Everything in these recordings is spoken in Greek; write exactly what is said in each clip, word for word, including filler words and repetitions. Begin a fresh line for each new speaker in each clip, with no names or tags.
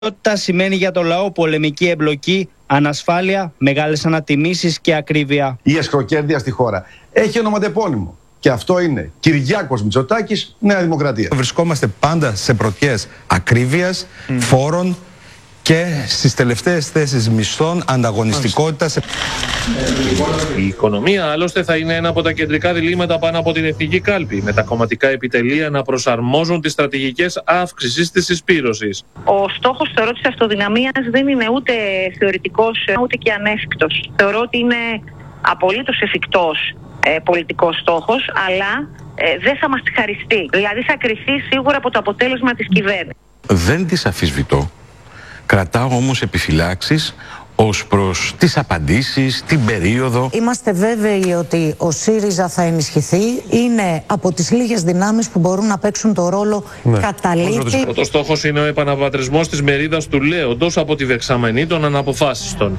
Σημαίνει για το λαό πολεμική εμπλοκή, ανασφάλεια, μεγάλες ανατιμήσεις και ακρίβεια.
Η αισχροκέρδεια στη χώρα έχει ονοματεπώνυμο. Και αυτό είναι Κυριάκος Μητσοτάκης, Νέα Δημοκρατία.
Βρισκόμαστε πάντα σε πρωτιές ακρίβειας, mm. φόρων και στις τελευταίες θέσεις μισθών, ανταγωνιστικότητας.
Η οικονομία άλλωστε θα είναι ένα από τα κεντρικά διλήμματα πάνω από την εθνική κάλπη, με τα κομματικά επιτελεία να προσαρμόζουν τις στρατηγικές αύξησης της συσπήρωσης.
Ο στόχος, θεωρώ, της αυτοδυναμίας δεν είναι ούτε θεωρητικός ούτε και ανέφικτος. Θεωρώ ότι είναι απολύτως εφικτός ε, πολιτικός στόχος, αλλά ε, δεν θα μας χαριστεί. Δηλαδή θα κριθεί σίγουρα από το αποτέλεσμα της κυβέρνησης.
Δεν τις αμφισβητώ. Κρατάω όμως επιφυλάξεις ως προς τις απαντήσεις, την περίοδο.
Είμαστε βέβαιοι ότι ο ΣΥΡΙΖΑ θα ενισχυθεί. Είναι από τις λίγες δυνάμεις που μπορούν να παίξουν το ρόλο ναι. καταλήτη.
Ο στόχος είναι ο επαναπατρισμός της μερίδας του λέοντος από τη δεξαμενή των αναποφάσιστων.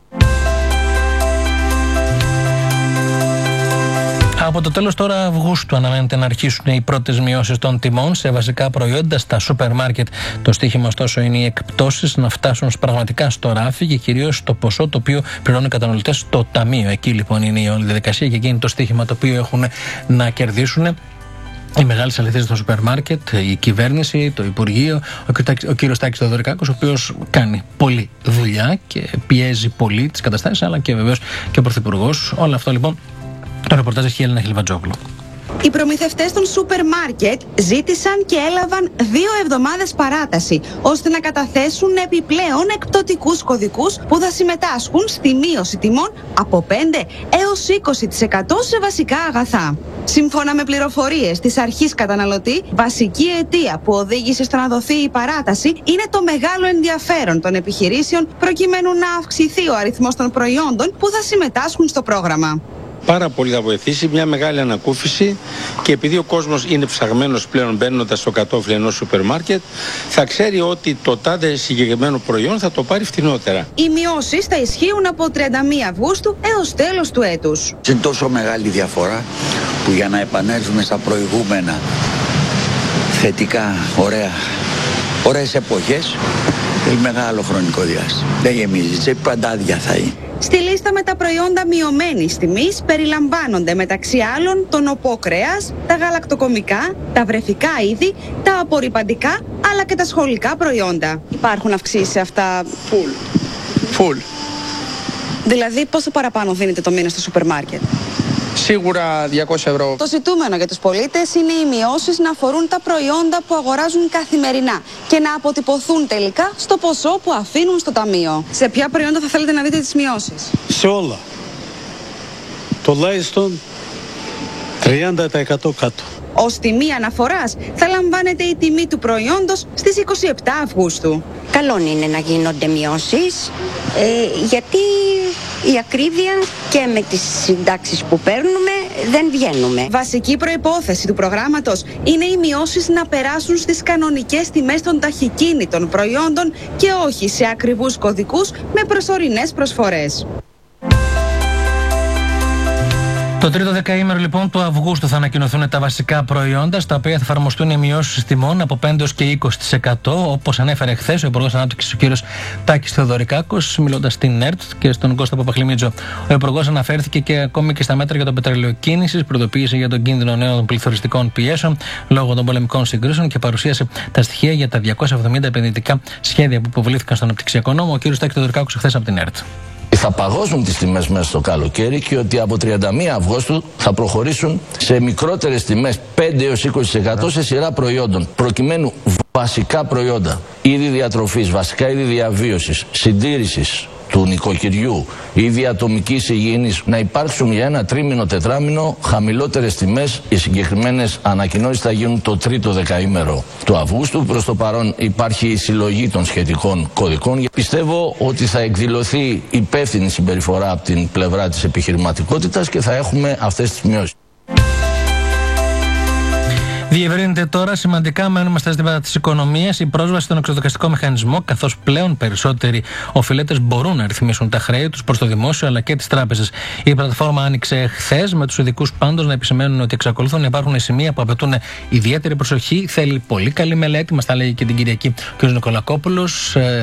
Από το τέλος τώρα Αυγούστου αναμένεται να αρχίσουν οι πρώτες μειώσεις των τιμών σε βασικά προϊόντα στα σούπερ μάρκετ. Το στίχημα ωστόσο είναι οι εκπτώσεις να φτάσουν πραγματικά στο ράφι και κυρίως το ποσό το οποίο πληρώνουν οι καταναλωτές στο ταμείο. Εκεί λοιπόν είναι η όλη διαδικασία και εκεί είναι το στίχημα το οποίο έχουν να κερδίσουν οι μεγάλες αληθείες των σούπερ μάρκετ, η κυβέρνηση, το Υπουργείο, ο κύριος Τάκης Θεοδωρικάκος, ο οποίος κάνει πολλή δουλειά και πιέζει πολύ τις καταστάσεις, αλλά και βεβαίως και ο Πρωθυπουργός. Όλο αυτό λοιπόν. Το ρεπορτάζ έχει η Έλληνα Χιλβατζόγλου.
Οι προμηθευτές των σούπερ μάρκετ ζήτησαν και έλαβαν δύο εβδομάδες παράταση, ώστε να καταθέσουν επιπλέον εκπτωτικούς κωδικούς που θα συμμετάσχουν στη μείωση τιμών από πέντε έως είκοσι τοις εκατό σε βασικά αγαθά. Σύμφωνα με πληροφορίες της Αρχής Καταναλωτή, βασική αιτία που οδήγησε στο να δοθεί η παράταση είναι το μεγάλο ενδιαφέρον των επιχειρήσεων προκειμένου να αυξηθεί ο αριθμός των προϊόντων που θα συμμετάσχουν στο πρόγραμμα.
Πάρα πολύ θα βοηθήσει, μια μεγάλη ανακούφιση, και επειδή ο κόσμος είναι ψαγμένος πλέον μπαίνοντας στο κατόφλι ενός σούπερ μάρκετ, θα ξέρει ότι το τάδε συγκεκριμένο προϊόν θα το πάρει φτηνότερα.
Οι μειώσεις θα ισχύουν από τριάντα μία Αυγούστου έως τέλος του έτους.
Είναι τόσο μεγάλη διαφορά που για να επανέλθουμε στα προηγούμενα θετικά, ωραία, ωραίες εποχές, έχει μεγάλο χρονικό διάστημα. Δεν γεμίζει, τσέπη παντάδια θα είναι.
Στη λίστα με τα προϊόντα μειωμένης τιμής περιλαμβάνονται μεταξύ άλλων το νοπό κρέας, τα γαλακτοκομικά, τα βρεφικά είδη, τα απορρυπαντικά αλλά και τα σχολικά προϊόντα. Υπάρχουν αυξήσεις σε αυτά?
Φουλ. Φουλ.
Δηλαδή πόσο παραπάνω δίνετε το μήνα στο σούπερ μάρκετ?
Σίγουρα διακόσια ευρώ.
Το ζητούμενο για τους πολίτες είναι οι μειώσεις να αφορούν τα προϊόντα που αγοράζουν καθημερινά και να αποτυπωθούν τελικά στο ποσό που αφήνουν στο ταμείο. Σε ποια προϊόντα θα θέλετε να δείτε τις μειώσεις?
Σε όλα. Τουλάχιστον τριάντα τοις εκατό κάτω.
Ως τιμή αναφοράς θα λαμβάνεται η τιμή του προϊόντος στις είκοσι επτά Αυγούστου.
Καλό είναι να γίνονται μειώσεις, ε, γιατί η ακρίβεια και με τις συντάξεις που παίρνουμε δεν βγαίνουμε.
Βασική προϋπόθεση του προγράμματος είναι οι μειώσεις να περάσουν στις κανονικές τιμές των ταχυκίνητων προϊόντων και όχι σε ακριβούς κωδικούς με προσωρινές προσφορές.
Το τρίτο δεκαήμερο λοιπόν του Αυγούστου θα ανακοινωθούν τα βασικά προϊόντα στα οποία θα εφαρμοστούν οι μειώσεις τιμών από πέντε έως και είκοσι τοις εκατό, όπως ανέφερε χθες ο Υπουργός Ανάπτυξης ο κύριος Τάκης Θεοδωρικάκος, μιλώντας στην ΕΡΤ και στον Κώστα Παπαχλημίτζο. Ο Υπουργός αναφέρθηκε και ακόμη και στα μέτρα για το πετρέλαιο κίνησης, προειδοποίησε για τον κίνδυνο νέων πληθωριστικών πιέσεων λόγω των πολεμικών συγκρίσεων και παρουσίασε τα στοιχεία για τα διακόσια εβδομήντα επενδυτικά σχέδια που υποβλήθηκαν στον αναπτυξιακό νόμο. Ο κύριος Τάκης Θεοδωρικάκος χθες από την ΕΡΤ.
Θα παγώσουν τις τιμές μέσα στο καλοκαίρι και ότι από τριάντα μία Αυγούστου θα προχωρήσουν σε μικρότερες τιμές πέντε έως είκοσι τοις εκατό σε σειρά προϊόντων, προκειμένου βασικά προϊόντα, είδη διατροφής, βασικά είδη διαβίωσης, συντήρησης του νοικοκυριού, είδη ατομικής υγιεινής, να υπάρξουν για ένα τρίμηνο, τετράμηνο χαμηλότερες τιμές. Οι συγκεκριμένες ανακοινώσεις θα γίνουν το τρίτο δεκαήμερο του Αυγούστου. Προς το παρόν υπάρχει η συλλογή των σχετικών κωδικών. Πιστεύω ότι θα εκδηλωθεί υπεύθυνη συμπεριφορά από την πλευρά της επιχειρηματικότητας και θα έχουμε αυτές τις μειώσεις.
Διευρύνεται τώρα σημαντικά, μένουμε στα ζητήματα της οικονομίας, η πρόσβαση στον εξοδικαστικό μηχανισμό, καθώς πλέον περισσότεροι οφειλέτες μπορούν να ρυθμίσουν τα χρέη τους προς το δημόσιο αλλά και τις τράπεζες. Η πλατφόρμα άνοιξε χθες, με τους ειδικούς πάντως να επισημαίνουν ότι εξακολουθούν να υπάρχουν σημεία που απαιτούν ιδιαίτερη προσοχή. Θέλει πολύ καλή μελέτη, μας τα λέει και την Κυριακή ο κ. Νικολακόπουλος.